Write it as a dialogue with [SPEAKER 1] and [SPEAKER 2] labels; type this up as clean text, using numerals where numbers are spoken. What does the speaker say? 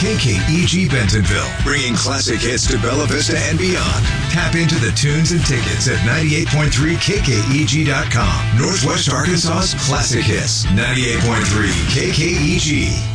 [SPEAKER 1] KKEG Bentonville, bringing classic hits to Bella Vista and beyond. Tap into the tunes and tickets at 98.3 KKEG.com. Northwest Arkansas's classic hits, 98.3 KKEG.